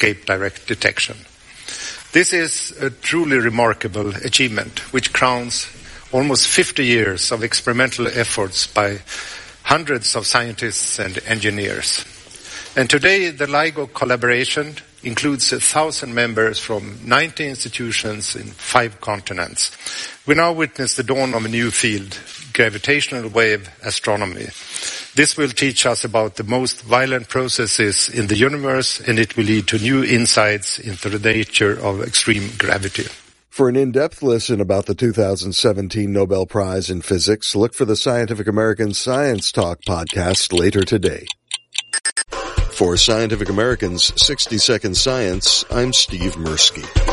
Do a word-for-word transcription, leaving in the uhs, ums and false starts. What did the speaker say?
escape direct detection. This is a truly remarkable achievement, which crowns almost fifty years of experimental efforts by hundreds of scientists and engineers. And today, the LIGO collaboration includes a thousand members from ninety institutions in five continents. We now witness the dawn of a new field, gravitational wave astronomy. This will teach us about the most violent processes in the universe, and it will lead to new insights into the nature of extreme gravity. For an in-depth listen about the two thousand seventeen Nobel Prize in Physics, look for the Scientific American Science Talk podcast later today. For Scientific American's sixty second Science, I'm Steve Mirsky.